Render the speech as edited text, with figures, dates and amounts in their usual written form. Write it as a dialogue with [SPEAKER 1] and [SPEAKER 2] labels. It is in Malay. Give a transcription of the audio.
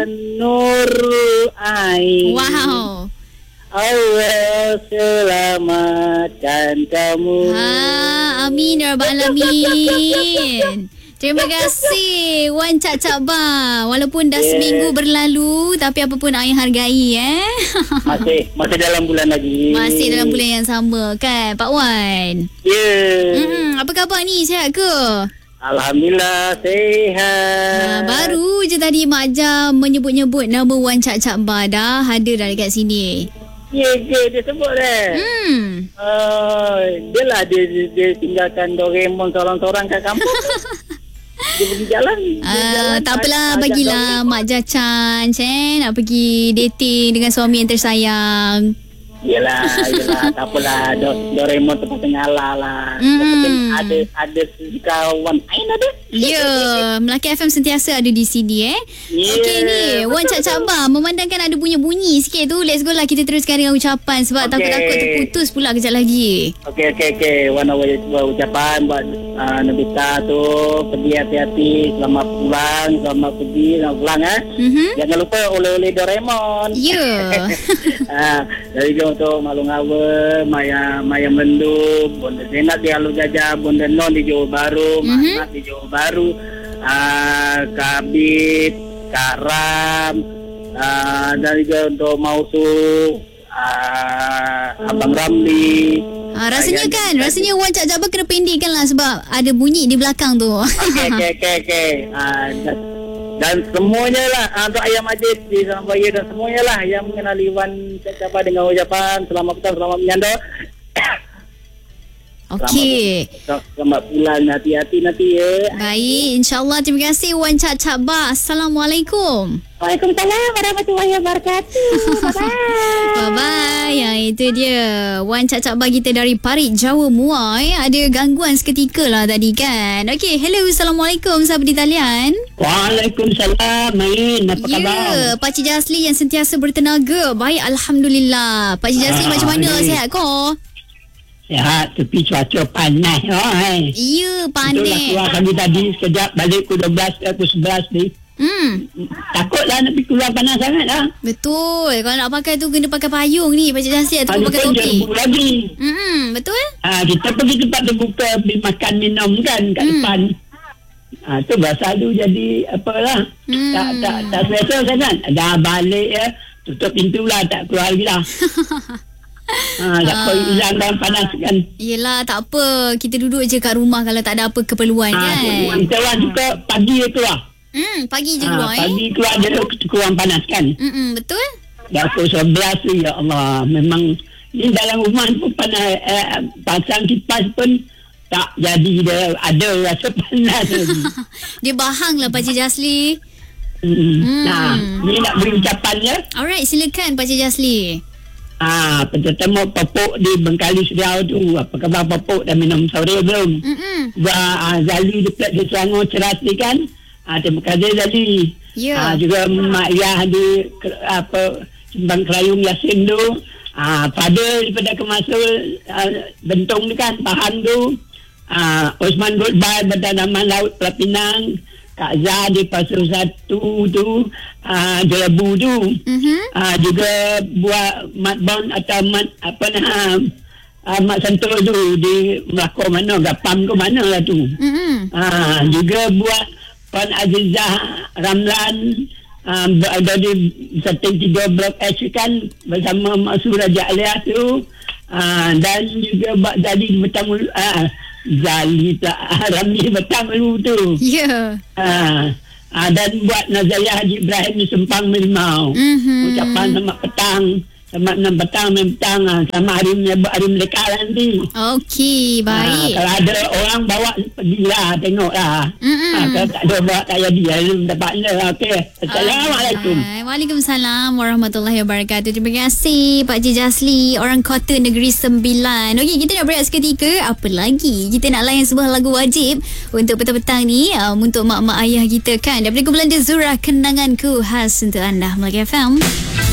[SPEAKER 1] Nur Ain.
[SPEAKER 2] Wow.
[SPEAKER 1] Allah selamatkan kamu.
[SPEAKER 2] Amin ya rabbal alamin. Terima kasih Wan Cak Cak Ba. Walaupun dah seminggu berlalu, tapi apa pun ayah hargai
[SPEAKER 1] Masih dalam bulan lagi.
[SPEAKER 2] Masih dalam bulan yang sama kan Pak Wan? Apa khabar ni, sihat ke?
[SPEAKER 1] Alhamdulillah sihat.
[SPEAKER 2] Baru je tadi Mak Jam menyebut-nyebut nama Wan Cak Cak Ba. Dah ada dah dekat sini.
[SPEAKER 1] Ya, dia sebut dah. Dia lah dia tinggalkan Doraemon seorang-seorang kat kampung. Dia pergi jalan.
[SPEAKER 2] Tak apalah, bagilah Mak Jachan nak pergi dating dengan suami yang tersayang.
[SPEAKER 1] Yelah, tak apalah. Doraemon tempat tengah lah. Ada kawan Ain ada.
[SPEAKER 2] Ya, Melaka FM sentiasa ada di sini Okey ni, Wan Cak Cak Ba, memandangkan ada bunyi-bunyi sikit tu, let's go lah kita teruskan dengan ucapan sebab takut-takut terputus pula kejap lagi.
[SPEAKER 1] Okey. Wan buat ucapan buat Nabita tu, pergi hati-hati, selamat pulang, selamat pergi, selamat pulang Jangan lupa oleh-oleh Doraemon.
[SPEAKER 2] Ya.
[SPEAKER 1] Dari jauh untuk Malung Awa, Maya Mendung, Bonda Zenat di Alu Gajah, Bonda Non di Johor Baru, Mat di Johor Baru, Kabit, Karam, dan juga untuk Mausu, Abang Ramli.
[SPEAKER 2] Rasanya Wan Cak Cak Ba kena pendekkan lah sebab ada bunyi di belakang tu.
[SPEAKER 1] Okey. Dan semuanya lah untuk Ayah Majid di Surabaya dan semuanya lah yang mengenali Wan Cak Cak Ba dengan ucapan selamat petang, selamat menyanda.
[SPEAKER 2] Okey.
[SPEAKER 1] Selamat pulang, hati-hati nanti ya.
[SPEAKER 2] Baik, insyaAllah. Terima kasih Wan Cak Cak Ba. Assalamualaikum.
[SPEAKER 3] Waalaikumsalam warahmatullahi wabarakatuh.
[SPEAKER 2] Bye-bye. Yang itu dia Wan Cak Cak Ba kita dari Parit, Jawa Muar. Ada gangguan seketika lah tadi kan. Okey, hello, Assalamualaikum sahabat di talian.
[SPEAKER 1] Waalaikumsalam, Main. Apa khabar?
[SPEAKER 2] Ya, Pakcik Jasli yang sentiasa bertenaga. Baik, Alhamdulillah. Pakcik Jasli macam mana? Sihat ko?
[SPEAKER 1] Sihat, tapi cuaca panas.
[SPEAKER 2] Ya, panas.
[SPEAKER 1] Itulah keluar kami tadi sekejap balik pukul 12, pukul 11 ni. Takutlah nak pergi keluar panas sangat lah.
[SPEAKER 2] Betul. Kalau nak pakai tu kena pakai payung ni Pakcik Jasli ataupun pakai topi.
[SPEAKER 1] Lagi.
[SPEAKER 2] Betul.
[SPEAKER 1] Kita pergi tempat terbuka, pergi makan minum kan kat depan. Tu bahasa tu jadi apalah. Tak selesa sangat. Dah balik tutup pintu lah, tak keluar lagi lah. Tak apa, hilang dalam panas kan.
[SPEAKER 2] Yelah, tak apa. Kita duduk je kat rumah kalau tak ada apa keperluan kan.
[SPEAKER 1] Kita orang suka pagi keluar.
[SPEAKER 2] Pagi je keluar
[SPEAKER 1] pagi keluar je kurang panas kan.
[SPEAKER 2] Betul.
[SPEAKER 1] Dah pukul 11 tu, ya Allah. Memang ni dalam rumah pun panas. Pasang kipas pun tak jadi. Dia ada rasa panas lagi.
[SPEAKER 2] Dia bahang lah Pakcik Jasli.
[SPEAKER 1] Ni nak beri ucapan ya.
[SPEAKER 2] Alright, silakan Pakcik Jasli.
[SPEAKER 1] Pertama Popok di Bengkali Seriau tu. Apa khabar Popok? Dah minum sore belum? Zali di Plat di Selangor Ceras ni kan. Terima kasih Zali. Juga Mak Yah di Sembang Kerayung Yasin tu. Pada daripada Kemasul Bentong ni kan, Pahang tu. Osman Goldbar Berdanaman Laut Pelapinang. Kak Zah di Pasir 1 tu, Jelabu tu. Juga buat Mat Bon atau Mat Sentul tu di Melaka mana, Gapam ke mana lah tu. Juga buat Puan Azizah Ramlan ada di setting 3 Blok H kan bersama Mak Suraja Alia tu. Dan juga buat Zali bertemu Zali tak Ramli bertemu tu.
[SPEAKER 2] Ya.
[SPEAKER 1] Dan buat Nazaya Haji Ibrahim di Sempang Merimau. Ucapan selamat petang, selamat 6 petang, sama hari Merdeka nanti.
[SPEAKER 2] Okey, baik.
[SPEAKER 1] Kalau ada orang bawa, pergilah, tengoklah. Kalau tak ada bawa, tak jadi. Dapatlah. Okey. Assalamualaikum.
[SPEAKER 2] Waalaikumsalam warahmatullahi wabarakatuh. Terima kasih Pakcik Jasli, orang Kota Negeri Sembilan. Okey, kita nak berehat seketika. Apa lagi? Kita nak layan sebuah lagu wajib untuk petang-petang ni, untuk mak-mak ayah kita kan. Daripada kumpulan The Zura, Kenanganku khas untuk anda Melaka FM.